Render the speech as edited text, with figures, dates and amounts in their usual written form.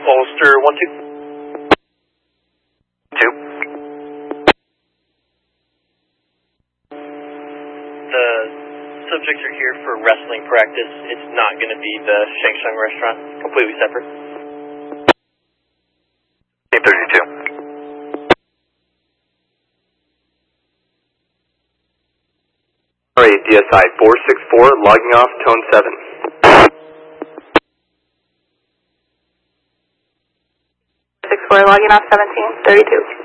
Ulster 1-2. 2. The subjects are here for wrestling practice. It's not going to be the Shangsheng restaurant. Completely separate. 32. Alright, DSI 464, logging off, tone 7. 64, logging off 17, 32.